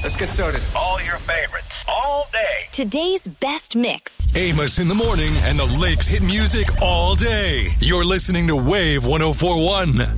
Let's get started. All your favorites, all day. Today's best mix. Amos in the morning and the Lakes hit music all day. You're listening to Wave 104.1.